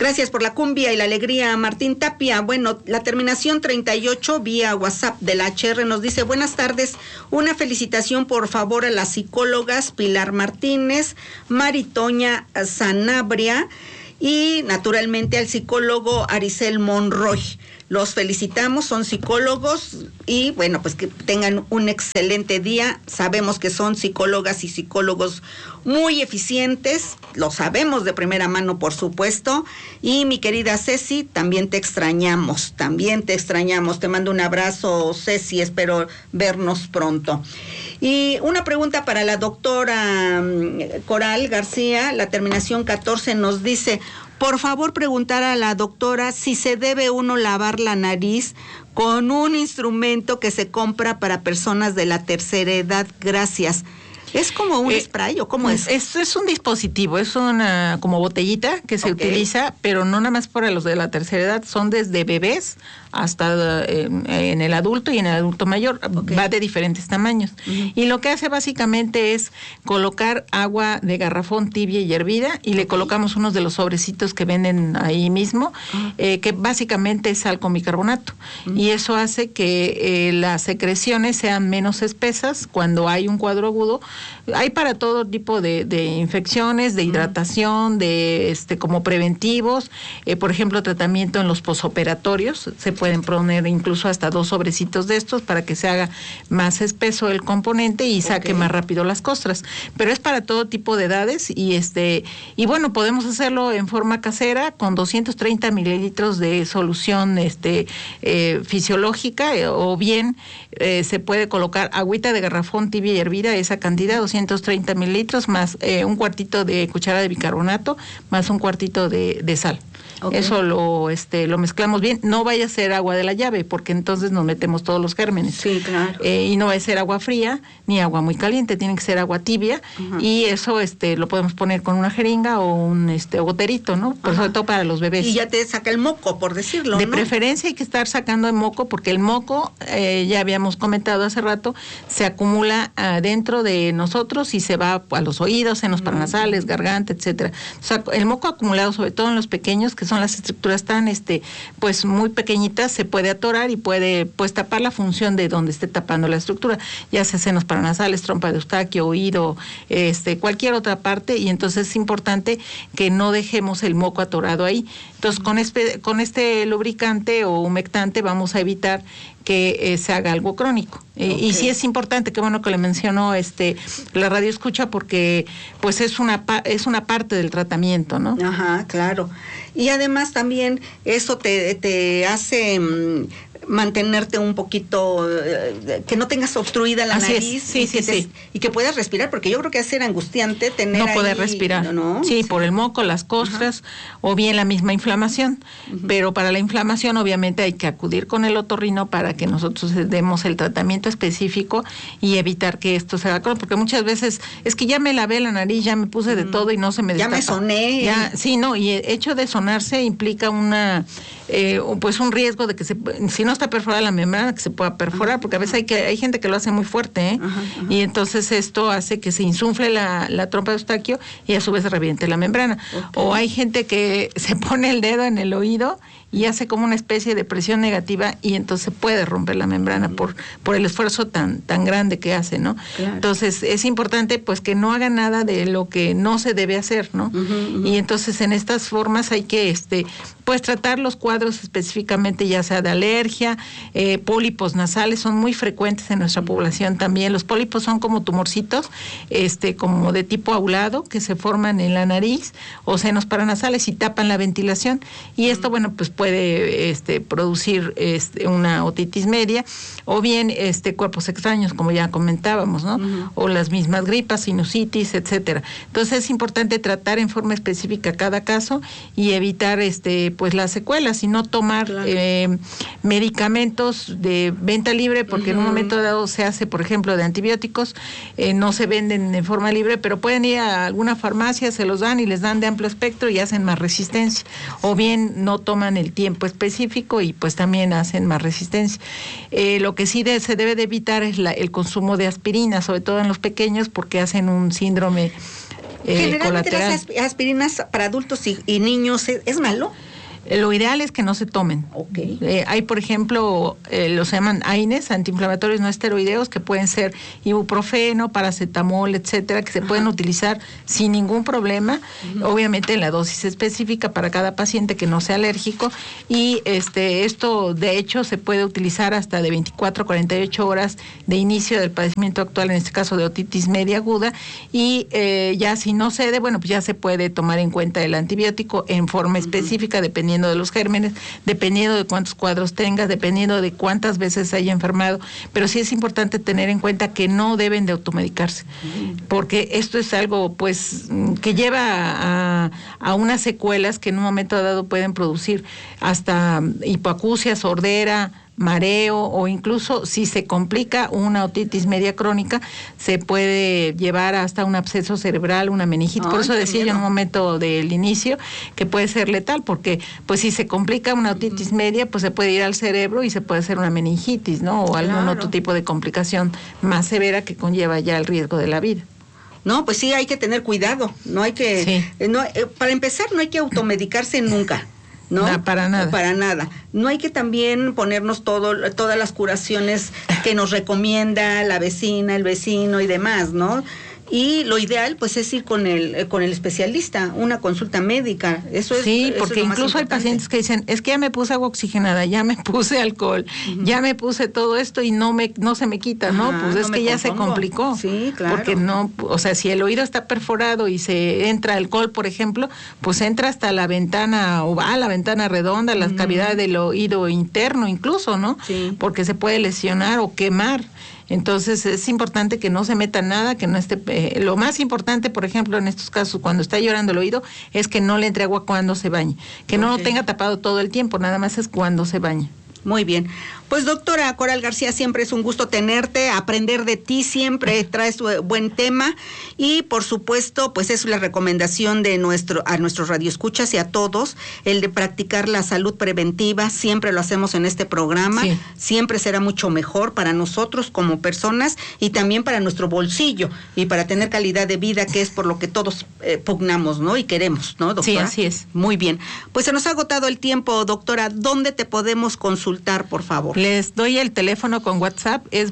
Gracias por la cumbia y la alegría, Martín Tapia. Bueno, la terminación 38 vía WhatsApp de la HR nos dice: buenas tardes, una felicitación por favor a las psicólogas Pilar Martínez, Maritoña Sanabria y naturalmente al psicólogo Aricel Monroy. Los felicitamos, son psicólogos y bueno, pues que tengan un excelente día. Sabemos que son psicólogas y psicólogos muy eficientes, lo sabemos de primera mano, por supuesto. Y mi querida Ceci, también te extrañamos, te mando un abrazo, Ceci, espero vernos pronto. Y una pregunta para la doctora Coral García, la terminación 14 nos dice: por favor, preguntar a la doctora si se debe uno lavar la nariz con un instrumento que se compra para personas de la tercera edad. Gracias. ¿Es como un spray o cómo es? Es un dispositivo, es una como botellita que se utiliza, pero no nada más para los de la tercera edad, son desde bebés hasta en el adulto y en el adulto mayor, va de diferentes tamaños. Y lo que hace básicamente es colocar agua de garrafón tibia y hervida y le colocamos unos de los sobrecitos que venden ahí mismo, que básicamente es sal con bicarbonato. Y eso hace que las secreciones sean menos espesas cuando hay un cuadro agudo. Hay para todo tipo de infecciones, de hidratación, de como preventivos, por ejemplo, tratamiento en los posoperatorios, se pueden poner incluso hasta 2 sobrecitos de estos para que se haga más espeso el componente y saque más rápido las costras, pero es para todo tipo de edades y bueno, podemos hacerlo en forma casera con 230 mililitros de solución fisiológica o bien se puede colocar agüita de garrafón tibia y hervida, esa cantidad, 230 mililitros más un cuartito de cuchara de bicarbonato más un cuartito de sal. Eso lo mezclamos bien. No vaya a ser agua de la llave, porque entonces nos metemos todos los gérmenes. Sí, claro. Y no va a ser agua fría ni agua muy caliente, tiene que ser agua tibia. Y eso lo podemos poner con una jeringa o un goterito, ¿no? Pero sobre todo para los bebés. Y ya te saca el moco, por decirlo, de preferencia hay que estar sacando el moco, porque el moco, ya habíamos comentado hace rato, se acumula dentro de nosotros y se va a los oídos, senos paranasales, garganta, etcétera. O sea, el moco acumulado, sobre todo en los pequeños, que son las estructuras tan pues muy pequeñitas, se puede atorar y puede pues tapar la función de donde esté tapando la estructura, ya sea senos paranasales, trompa de Eustaquio, oído, cualquier otra parte, y entonces es importante que no dejemos el moco atorado ahí. Entonces con este lubricante o humectante vamos a evitar que se haga algo crónico. Y sí es importante, qué bueno que le mencionó la radio escucha, porque pues es una parte del tratamiento, ¿no? Ajá, claro. Y además también eso te hace mantenerte un poquito, que no tengas obstruida la nariz. Y que puedas respirar, porque yo creo que hace angustiante tener no poder respirar. Sí, por el moco, las costras, o bien la misma inflamación. Pero para la inflamación obviamente hay que acudir con el otorrino para que nosotros demos el tratamiento específico y evitar que esto se haga crónico, porque muchas veces es que ya me lavé la nariz, ya me puse de todo y no se me destapa. Ya me soné. Y el hecho de sonarse implica pues un riesgo de que si no está perforada la membrana, que se pueda perforar, porque a veces hay gente que lo hace muy fuerte, y entonces esto hace que se insufle la trompa de Eustaquio y a su vez se reviente la membrana. O hay gente que se pone el dedo en el oído y hace como una especie de presión negativa y entonces puede romper la membrana por el esfuerzo tan grande que hace, ¿no? Claro. Entonces es importante pues que no haga nada de lo que no se debe hacer, ¿no? Y entonces en estas formas hay que pues tratar los cuadros específicamente, ya sea de alergia, pólipos nasales son muy frecuentes en nuestra población también. Los pólipos son como tumorcitos, como de tipo aulado, que se forman en la nariz o senos paranasales y tapan la ventilación, y esto, bueno, pues puede producir una otitis media, o bien cuerpos extraños, como ya comentábamos, ¿no? O las mismas gripas, sinusitis, etcétera. Entonces es importante tratar en forma específica cada caso y evitar pues las secuelas, y no tomar medicamentos de venta libre, porque en un momento dado se hace, por ejemplo, de antibióticos, no se venden en forma libre, pero pueden ir a alguna farmacia, se los dan y les dan de amplio espectro y hacen más resistencia, o bien no toman el tiempo específico y pues también hacen más resistencia. Lo que sí se debe de evitar es el consumo de aspirina, sobre todo en los pequeños, porque hacen un síndrome Generalmente colateral. las aspirinas para adultos y niños, ¿es malo? Lo ideal es que no se tomen. Okay. Hay, por ejemplo, los llaman AINES, antiinflamatorios no esteroideos, que pueden ser ibuprofeno, paracetamol, etcétera, que se pueden utilizar sin ningún problema, obviamente en la dosis específica para cada paciente que no sea alérgico, y esto de hecho se puede utilizar hasta de 24 a 48 horas de inicio del padecimiento actual, en este caso de otitis media aguda, y ya si no cede, bueno, pues ya se puede tomar en cuenta el antibiótico en forma específica, dependiendo de los gérmenes, dependiendo de cuántos cuadros tengas, dependiendo de cuántas veces haya enfermado, pero sí es importante tener en cuenta que no deben de automedicarse, porque esto es algo pues que lleva a unas secuelas que en un momento dado pueden producir hasta hipoacusia, sordera, mareo, o incluso si se complica una otitis media crónica, se puede llevar hasta un absceso cerebral, una meningitis. Por eso decía yo en un momento del inicio que puede ser letal, porque pues si se complica una otitis media, pues se puede ir al cerebro y se puede hacer una meningitis, ¿no? O algún otro tipo de complicación más severa que conlleva ya el riesgo de la vida. No, pues sí, hay que tener cuidado. No hay que, para empezar, no hay que automedicarse nunca. ¿No? Para nada. Para nada. No hay que también ponernos todas las curaciones que nos recomienda la vecina, el vecino y demás, ¿no? Y lo ideal, pues, es ir con el especialista, una consulta médica. Eso es. Sí, porque es incluso hay pacientes que dicen, es que ya me puse agua oxigenada, ya me puse alcohol, ya me puse todo esto y no se me quita, ¿no? Pues es que ya se complicó. Sí, claro. Porque no, o sea, si el oído está perforado y se entra alcohol, por ejemplo, pues entra hasta la ventana oval, la ventana redonda, las cavidades del oído interno incluso, ¿no? Sí. Porque se puede lesionar o quemar. Entonces es importante que no se meta nada, que no esté, lo más importante, por ejemplo, en estos casos, cuando está llorando el oído, es que no le entre agua cuando se bañe, que no lo tenga tapado todo el tiempo, nada más es cuando se bañe. Muy bien. Pues doctora Coral García, siempre es un gusto tenerte, aprender de ti, siempre traes buen tema y por supuesto pues es la recomendación de a nuestros radioescuchas y a todos, el de practicar la salud preventiva, siempre lo hacemos en este programa, siempre será mucho mejor para nosotros como personas y también para nuestro bolsillo y para tener calidad de vida, que es por lo que todos pugnamos, ¿no? Y queremos, ¿no, doctora? Sí, así es. Muy bien. Pues se nos ha agotado el tiempo, doctora, ¿dónde te podemos consultar, por favor? Les doy el teléfono con WhatsApp, es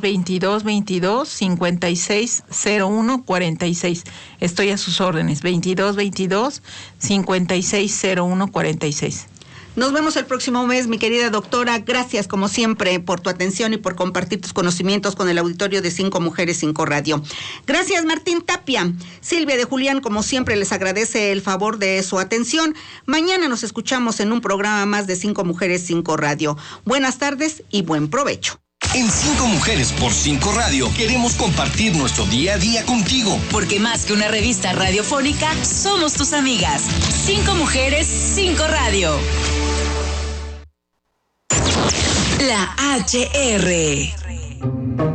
2222-560146. Estoy a sus órdenes, 2222-560146. Nos vemos el próximo mes, mi querida doctora. Gracias, como siempre, por tu atención y por compartir tus conocimientos con el auditorio de 5 Mujeres 5 Radio. Gracias, Martín Tapia. Silvia de Julián, como siempre, les agradece el favor de su atención. Mañana nos escuchamos en un programa más de 5 Mujeres 5 Radio. Buenas tardes y buen provecho. En 5 Mujeres por 5 Radio queremos compartir nuestro día a día contigo. Porque más que una revista radiofónica, somos tus amigas. 5 Mujeres, 5 Radio. La HR.